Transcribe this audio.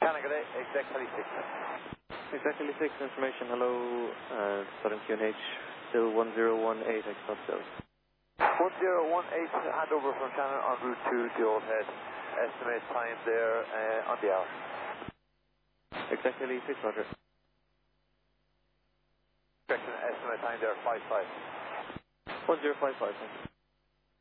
Canada, exact 36. Exactly 6 information, hello, Southern QNH, still 1018, X-Stop still. 1018, handover from Shannon en route to the old head. Estimate time there on the hour. Exactly 6, Roger. Estimate time there, 55. 1055, thank you.